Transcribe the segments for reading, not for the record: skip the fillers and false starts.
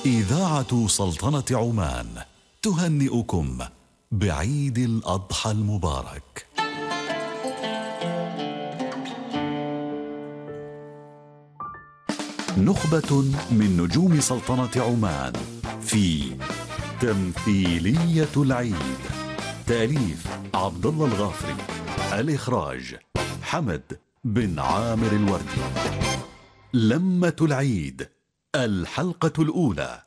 إذاعة سلطنة عمان تهنئكم بعيد الأضحى المبارك. نخبة من نجوم سلطنة عمان في تمثيلية العيد. تأليف عبد الله الغافري، الإخراج حمد بن عامر الوردي. لمة العيد، الحلقة الأولى.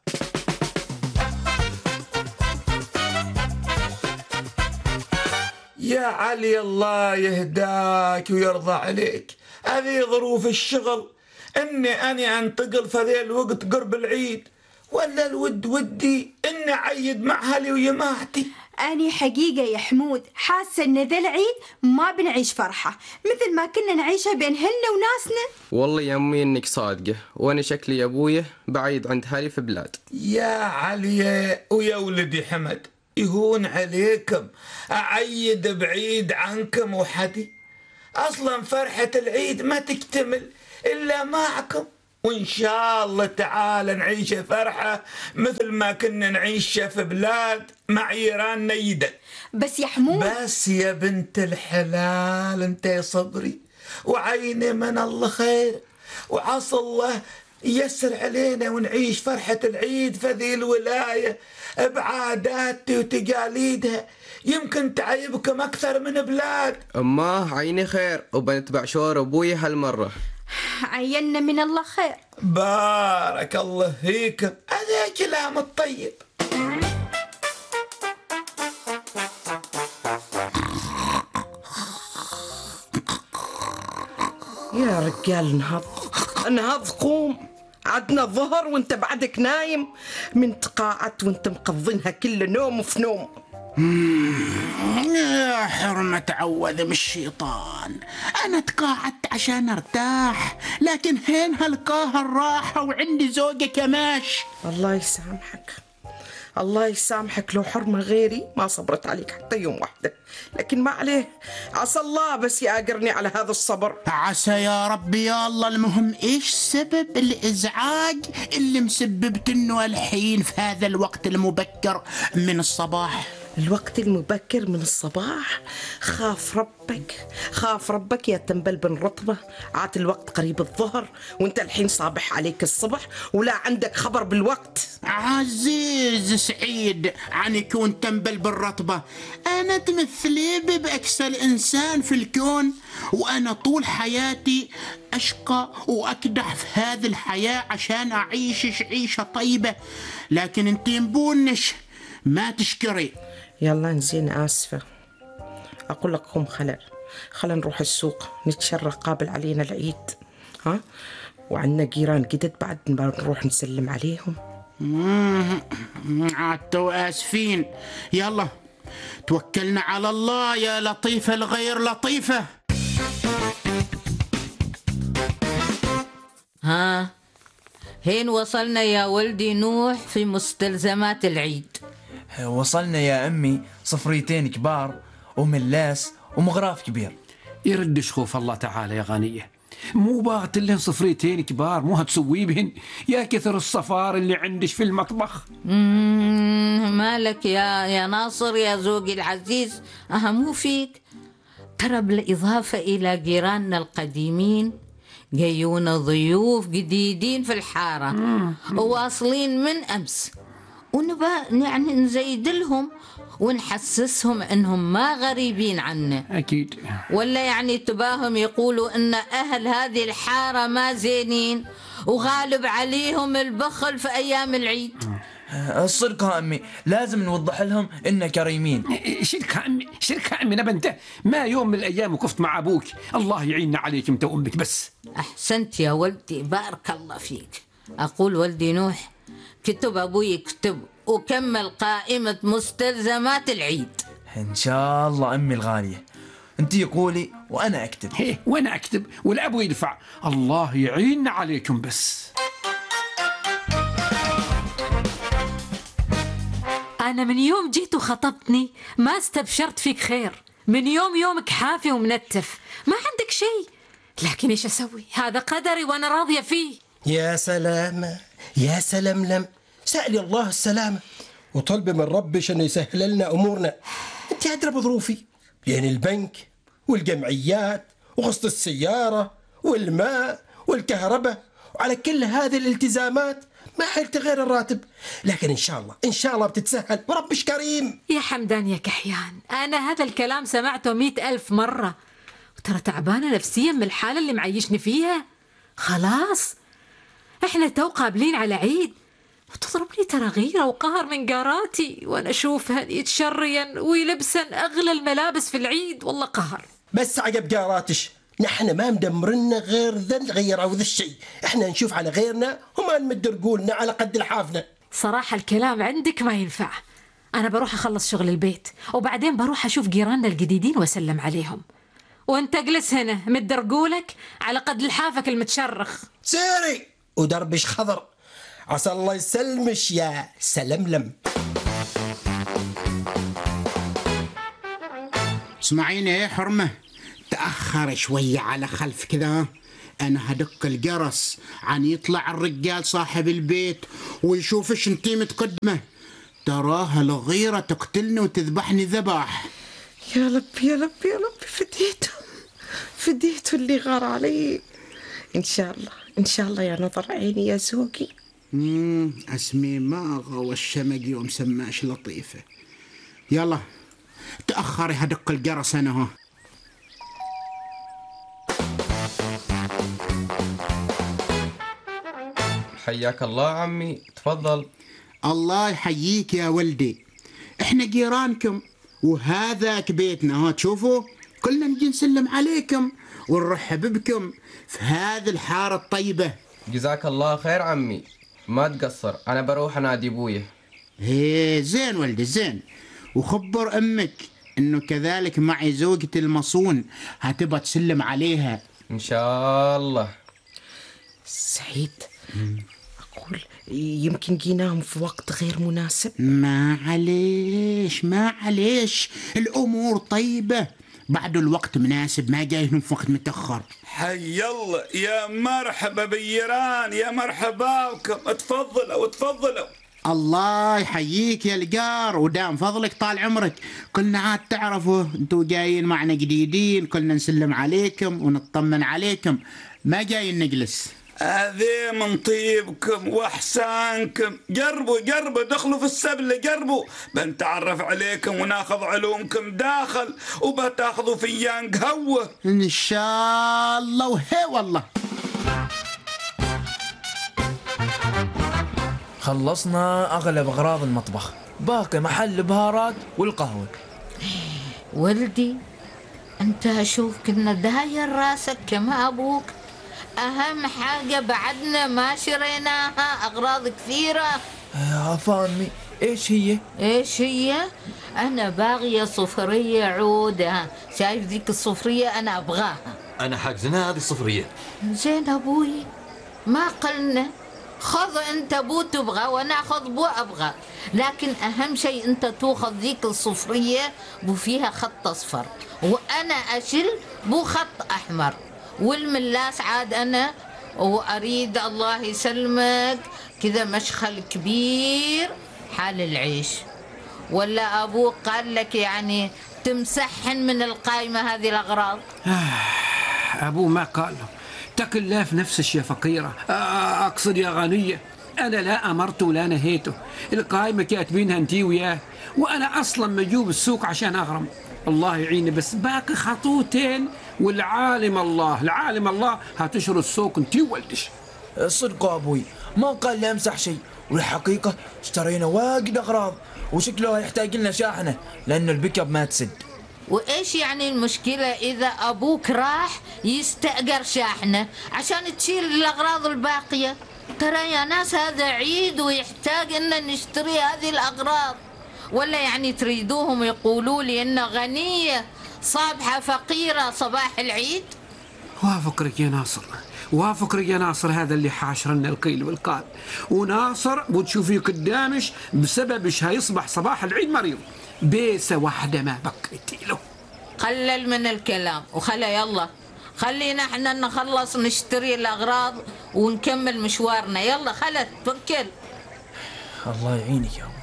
يا علي الله يهداك ويرضى عليك، هذه ظروف الشغل، أني أنتقل في ذي الوقت قرب العيد، ولا الود ودي إني أعيد مع أهلي وجماعتي. أنا حقيقة يا حمود حاسة إن ذا العيد ما بنعيش فرحة مثل ما كنا نعيشها بين هلنا وناسنا. والله يا أمي إنك صادقة، وأنا شكلي يا أبويا بعيد عند هالي في بلاد. يا علي ويا ولدي حمد، يهون عليكم أعيد بعيد عنكم وحدي، أصلا فرحة العيد ما تكتمل إلا معكم، وإن شاء الله تعالى نعيش فرحة مثل ما كنا نعيش في بلاد مع إيران نيدة. بس يا حمود، بس يا بنت الحلال انت يا صبري، وعيني من الله خير، وعسى الله ييسر علينا ونعيش فرحة العيد في ذي الولاية بعاداتها وتقاليدها، يمكن تعيبكم أكثر من بلاد. أماه عيني خير، وبنتبع شور أبويا هالمرة. عينا من الله خير. بارك الله فيكم، هذا كلام الطيب. يا رجال انهض قوم، عدنا الظهر وانت بعدك نايم، من تقاعدت وانت مقضينها كل نوم في نوم. يا حرمة تعوذ من الشيطان، أنا تقاعدت عشان أرتاح، لكن هين هالقاهر راحة وعندي زوجة كماش. الله يسامحك، الله يسامحك، لو حرمة غيري ما صبرت عليك حتى يوم واحدة، لكن ما عليه، عسى الله بس يأجرني على هذا الصبر. عسى يا ربي يا الله. المهم إيش سبب الإزعاج اللي مسببت إنه الحين في هذا الوقت المبكر من الصباح؟ الوقت المبكر من الصباح؟ خاف ربك، خاف ربك يا تنبل بن رطبة، عاد الوقت قريب الظهر وانت الحين صابح عليك الصبح ولا عندك خبر بالوقت. عزيز سعيد عن يكون تنبل بالرطبة، أنا تمثلي بأكثر إنسان في الكون، وأنا طول حياتي أشقى وأكدح في هذه الحياة عشان أعيش عيشة طيبة، لكن انت مبونش ما تشكري. يلا نزين، آسفة، أقول لك قوم، خلا نروح السوق نتشرى قابل علينا العيد، ها، وعندنا جيران جدد بعد ما نروح نسلم عليهم. عادتوا آسفين، يلا توكلنا على الله يا لطيفة الغير لطيفة. ها، هين وصلنا يا ولدي نوح في مستلزمات العيد؟ وصلنا يا أمي صفريتين كبار وملاس ومغراف كبير. يردش خوف الله تعالى يا غنية، مو باغت لهن صفريتين كبار، مو هتسوي بهن يا كثر الصفار اللي عندش في المطبخ. مالك يا ناصر يا زوجي العزيز، مو فيك، ترى بالإضافة إلى جيراننا القديمين جايونا ضيوف جديدين في الحارة وواصلين من أمس، ونبى يعني نزيد لهم ونحسسهم انهم ما غريبين عنا. اكيد. ولا يعني تباهم يقولوا ان اهل هذه الحارة ما زينين وغالب عليهم البخل في ايام العيد. الصدق يا أمي، لازم نوضح لهم إن كريمين. شركة أمي نبنته، ما يوم من الأيام وقفت مع أبوك، الله يعيننا عليك أنت وأمك بس. أحسنت يا ولدي، بارك الله فيك. أقول ولدي نوح، كتب أبوي كتب وكمل قائمة مستلزمات العيد. إن شاء الله أمي الغالية، أنت يقولي وأنا أكتب. وأنا أكتب والأبو يدفع، الله يعيننا عليكم بس. أنا من يوم جيت وخطبتني ما استبشرت فيك خير، من يومك حافي ومنتف، ما عندك شيء، لكن إيش أسوي؟ هذا قدري وأنا راضية فيه. يا سلام يا سلملم، سألي الله السلامة وطلبي من ربي أنه يسهل لنا أمورنا. أنت أدرى بظروفي، يعني البنك والجمعيات وقسط السيارة والماء والكهرباء، وعلى كل هذه الالتزامات ما حيلت غير الراتب. لكن إن شاء الله بتتسهل وربش كريم. يا حمدان يا كحيان، أنا هذا الكلام سمعته 100,000 مرة، وترى تعبانة نفسيا من الحالة اللي معيشني فيها. خلاص إحنا تو قابلين على عيد، وتضربني ترى غيرة وقهر من قاراتي، وأنا أشوفها يتشرين ويلبسن أغلى الملابس في العيد. والله قهر. بس عقب قاراتش، نحن ما مدمرنا غير ذا الغيرة أو ذا الشيء. إحنا نشوف على غيرنا وما نمد رجولنا على قد لحافنا. صراحة الكلام عندك ما ينفع. أنا بروح أخلص شغل البيت، وبعدين بروح أشوف جيراننا الجديدين وأسلم عليهم، وأنت اجلس هنا مد رجولك على قد لحافك المتشرخ. سيري ودربش خضر، عسى الله يسلمش يا سلملم. اسمعيني يا حرمة، تأخر شوية على خلف كذا، أنا هدق الجرس عن يطلع الرجال صاحب البيت ويشوف إيش انتي متقدمة. تراها الغيرة تقتلني وتذبحني ذبح. يا لب يا لب يا لب، فديته اللي غار علي. إن شاء الله يا نظر عيني يا زوقي. اسمي ماغا والشمق يوم سماش لطيفة. يلا تأخري هدق الجرس أنا هو. حياك الله عمي، تفضل. الله يحييك يا ولدي، احنا جيرانكم وهذاك بيتنا، ها تشوفوا كلنا نجي نسلم عليكم ونرحب بكم في هذه الحارة الطيبة. جزاك الله خير عمي، ما تقصر، أنا بروح أنادي أبويا. زين ولدي زين، وخبر أمك إنه كذلك معي زوجتي المصون هتبقى تسلم عليها إن شاء الله. سعيد، أقول يمكن جيناهم في وقت غير مناسب. ما عليش، الأمور طيبة، بعد الوقت مناسب، ما جايهم في وقت متأخر. حي الله، يا مرحبا بالجيران، يا مرحبا بكم، تفضلوا. الله يحييك يا الجار، ودام فضلك طال عمرك. كلنا عاد تعرفوا انتوا جايين معنا جديدين، كلنا نسلم عليكم ونطمن عليكم، ما جايين نجلس. هذه من طيبكم واحسانكم. جربوا دخلوا في السبل، جربوا بنتعرف عليكم وناخذ علومكم داخل، وبتاخذوا فيان قهوة ان شاء الله. وهي والله خلصنا أغلب أغراض المطبخ، باقي محل البهارات والقهوة. ولدي أنت أشوف كنا داير راسك كما أبوك. أهم حاجة بعدنا ما شريناها، أغراض كثيرة. يا فامي إيش هي؟ أنا باغية صفرية عودة. شايف ذيك الصفرية أنا أبغاها. أنا حاجزنا هذه الصفرية. زين أبوي، ما قلنا خذ أنت بو تبغى وأنا أخذ بو أبغى، لكن أهم شيء أنت تأخذ ذيك الصفرية بو فيها خط أصفر، وأنا أشل بو خط أحمر، والملاس عاد أنا، وأريد الله يسلمك كذا مشخل كبير حال العيش. ولا أبوك قال لك يعني تمسحن من القائمة هذه الأغراض؟ أبوه ما قال له تكلاف نفسك يا فقيرة، أقصد يا غنية. أنا لا أمرته ولا نهيته، القائمة كاتبينها أنتي وياه، وأنا أصلا مجوب السوق عشان أغرم. الله يعيني، بس باقي خطوتين والعالم الله هتشروا السوق أنتي وولدش. صدق أبوي ما قال لي أمسح شيء، والحقيقة اشترينا واجد أغراض، وشكله يحتاج لنا شاحنة لأنه البيك اب ما تسد. وإيش يعني المشكلة إذا أبوك راح يستأجر شاحنة عشان تشيل الأغراض الباقية؟ ترى يا ناس هذا عيد ويحتاج إن نشتري هذه الأغراض. ولا يعني تريدوهم يقولوا لي إن غنية صابحة فقيرة صباح العيد؟ وافقك يا ناصر، هذا اللي حاشرنا القيل والقال، وناصر بتشوفي قدامش بسببش هيصبح صباح العيد مريض، بيسة واحدة ما بقيتي له. قلل من الكلام يلا خلينا احنا نخلص نشتري الأغراض ونكمل مشوارنا. يلا خلت توكل. الله يعينك يا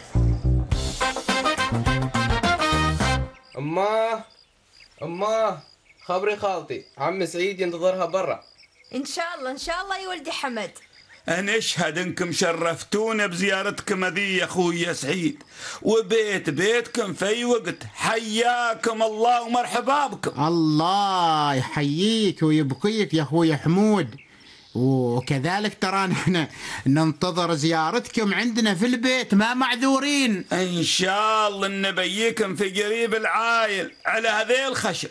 أبوي. أماه خبري خالتي عم سعيد ينتظرها برا. إن شاء الله يا ولدي حمد. أنا أشهد إنكم شرفتونا بزيارتكم هذه يا أخوي يا سعيد، بيتكم في أي وقت. حياكم الله ومرحبا بكم. الله يحييك ويبقيك يا أخوي حمود، وكذلك ترى نحن ننتظر زيارتكم عندنا في البيت، ما معذورين. إن شاء الله نبيكم في قريب العايل على هذه الخشب.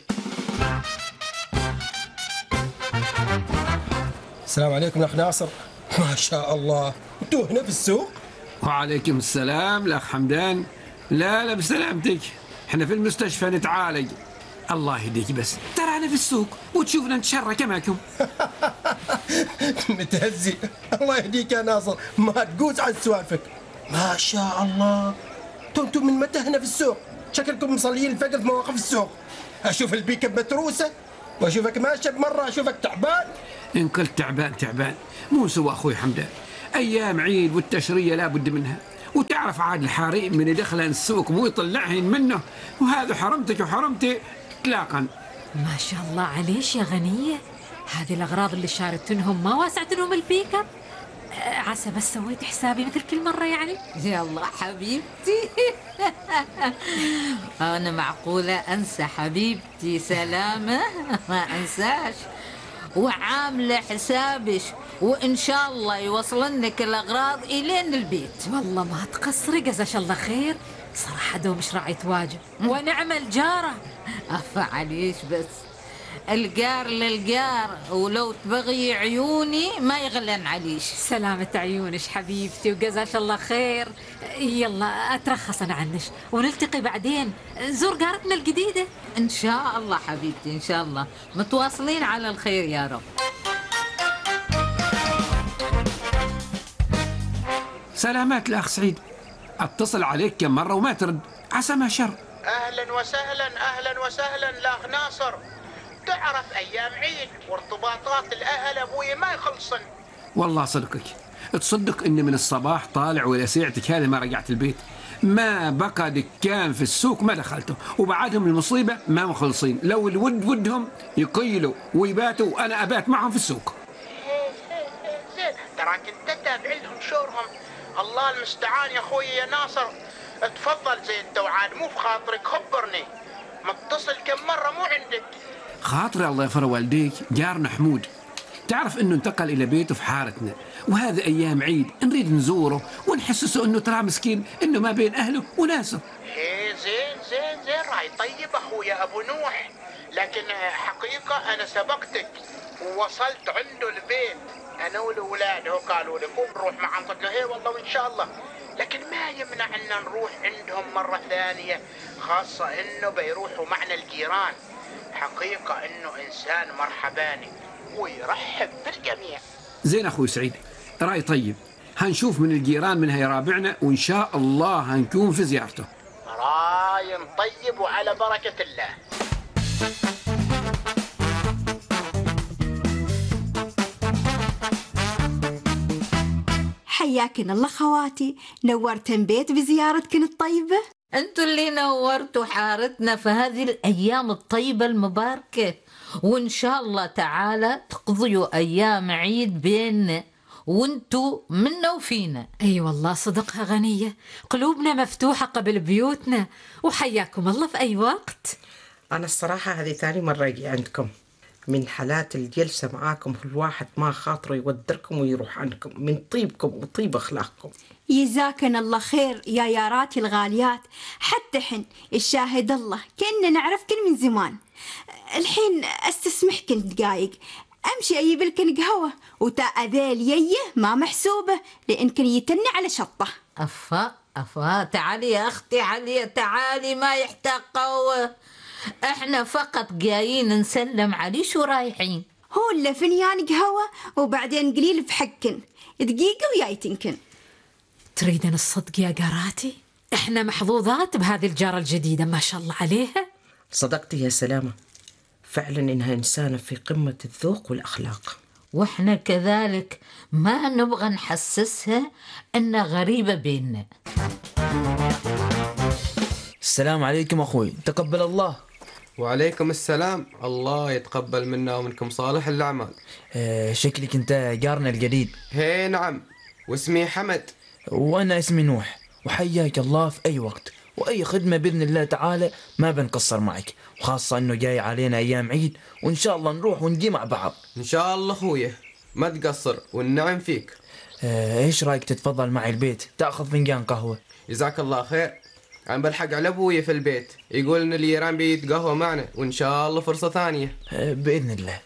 السلام عليكم يا أخ ناصر. ما شاء الله انتوا هنا في السوق؟ وعليكم السلام الأخ حمدان. لا بسلامتك، احنا في المستشفى نتعالج. الله يهديك، بس ترانا في السوق وتشوفنا نتشرك معكم. متهزي. الله يهديك يا ناصر، ما تقوس عن سوالفك. ما شاء الله انتم من متى هنا في السوق؟ شكلكم مصليين الفجر في مواقف السوق. اشوف البيكة متروسة واشوفك ماشي بمرة اشوفك تعبان. إن قلت تعبان مو سوى أخوي حمدان. أيام عيد والتشرية لا بد منها، وتعرف عاد الحريم من يدخلن السوق مو يطلعهن منه، وهذا حرمتك وحرمتي إطلاقا. ما شاء الله عليش يا غنية، هذه الأغراض اللي شاركتنهم ما واسعتنهم البيك اب. عسى بس سويت حسابي مثل كل مرة يعني. يلا حبيبتي. أنا معقولة أنسى حبيبتي سلامة؟ ما أنساش، وعاملة حسابش، وإن شاء الله يوصلنك الأغراض إلين البيت. والله ما تقصري، جزاش الله خير. صراحة دوم مش راعية واجب ونعم الجارة. أفا عليش، بس الجار للجار، ولو تبغي عيوني ما يغلن عليش. سلامة عيونش حبيبتي وجزاش الله خير. يلا أترخص أنا عنش ونلتقي بعدين. زور جارتنا الجديدة. إن شاء الله حبيبتي، إن شاء الله متواصلين على الخير يا رب. سلامات الأخ سعيد، أتصل عليك كم مرة وما ترد، عسى ما شر. أهلا وسهلا الأخ ناصر. تعرف أيام عيد وارتباطات الأهل أبوي ما يخلصن. والله صدقك، تصدق إني من الصباح طالع ولا ساعتك هذه ما رجعت البيت. ما بقى دكان في السوق ما دخلته، وبعدهم المصيبة ما مخلصين. لو الود ودهم يقيلوا ويباتوا وأنا أبات معهم في السوق. زين تراك انت تتابع لهم شورهم. الله المستعان يا أخوي يا ناصر. تفضل زين توعاد، مو في خاطرك خبرني. متصل كم مرة مو عندك. خاطري الله يغفر والديك جارنا حمود، تعرف انه انتقل الى بيته في حارتنا، وهذا ايام عيد نريد نزوره ونحسسه انه ترى مسكين انه ما بين اهله وناسه. زين راي طيب اخويا ابو نوح، لكن حقيقة انا سبقتك ووصلت عنده البيت انا والاولاد. هو قالوا لي قوم نروح معهم، قلت له هي والله وان شاء الله، لكن ما يمنع ان نروح عندهم مرة ثانية، خاصة انه بيروحوا معنا الجيران. حقيقة انه انسان مرحباني ويرحب بالجميع. زين اخوي سعيد، راي طيب، هنشوف من الجيران منها يرابعنا، وان شاء الله هنكون في زيارته. راي طيب وعلى بركة الله. حياكن الله خواتي، نورتن بيت بزيارتكن الطيبة. انتوا اللي نورتوا حارتنا في هذه الايام الطيبة المباركة، وان شاء الله تعالى تقضيوا ايام عيد بيننا وانتوا منا وفينا. اي والله صدقها غنية، قلوبنا مفتوحة قبل بيوتنا، وحياكم الله في اي وقت. انا الصراحة هذه ثاني مرة اجي عندكم. من حالات الجلسة معاكم الواحد ما خاطره يودركم ويروح عنكم من طيبكم وطيب أخلاقكم. يجزاكن الله خير يا ياراتي الغاليات، حتى حن الشاهد الله كنا نعرفكن من زمان. الحين استسمحكن دقايق امشي اجيب لكن قهوة، وتا ذيل ييه ما محسوبة لانكن يتني على شطة. افا تعالي يا اختي، علي تعالي، ما يحتاج قهوة، احنا فقط جايين نسلم عليش ورايحين. هو اللي فنيان قهوة وبعدين قليل بحقن دقيقة ويايتنكن. تريدن الصدق يا قاراتي؟ احنا محظوظات بهذه الجارة الجديدة ما شاء الله عليها. صدقتي يا سلامة، فعلا إنها إنسانة في قمة الذوق والأخلاق. وإحنا كذلك ما نبغى نحسسها إنها غريبة بيننا. السلام عليكم أخوي، تقبل الله. وعليكم السلام، الله يتقبل منا ومنكم صالح الأعمال. شكلك أنت جارنا الجديد. هي نعم، واسمي حمد. وأنا اسمي نوح، وحياك الله في أي وقت وأي خدمة بإذن الله تعالى ما بنقصر معك، وخاصة أنه جاي علينا أيام عيد وإن شاء الله نروح ونجي مع بعض. إن شاء الله أخويا، ما تقصر والنعم فيك. إيش رأيك تتفضل معي البيت تأخذ فنجان قهوة؟ جزاك الله خير. عم بلحق على أبويا في البيت، يقول إن اليران بيتقهوى معنا، وإن شاء الله فرصة ثانية. بإذن الله.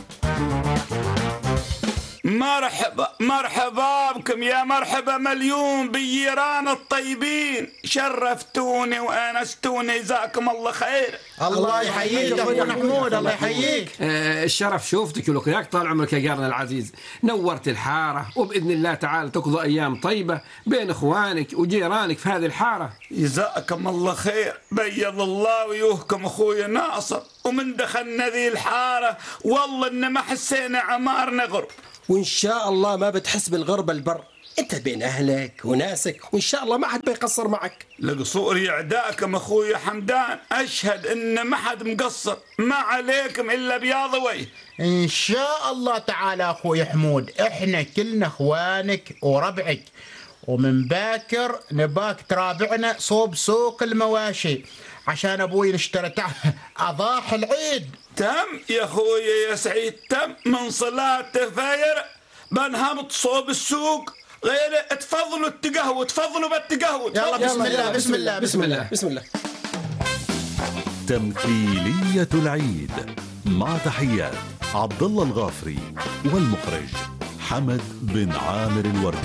مرحبا بكم، يا مرحبا مليون بالجيران الطيبين، شرفتوني وانستوني، جزاكم الله خير. الله يحييك أخوي محمود، الله يحييك. الشرف شوفتك ولقياك طال عمرك يا جارنا العزيز، نورت الحارة، وبإذن الله تعالى تقضي أيام طيبة بين إخوانك وجيرانك في هذه الحارة. جزاكم الله خير، بيض الله وجوهكم أخوي ناصر. ومن دخلنا ذي الحارة والله إن ما حسينا عمار نغرب، وإن شاء الله ما بتحس بالغربة البر، أنت بين أهلك وناسك، وإن شاء الله ما حد بيقصر معك. القصور يعداكم أخوي حمدان، أشهد إن ما حد مقصر، ما عليكم إلا بياض وجه. إن شاء الله تعالى أخوي حمود، إحنا كلنا إخوانك وربعك، ومن باكر نباك ترابعنا صوب سوق المواشي عشان أبوي نشتري أضاحي العيد. تم يا أخوي يا سعيد، تم. من صلاة فجر بنهبط صوب السوق، غير تفضلوا التقهوى، تفضلوا بالتقهوى. يلا بسم الله بسم الله بسم الله بسم الله. تمثيلية العيد مع تحيات عبد الله الغافري، والمخرج حمد بن عامر الوردي.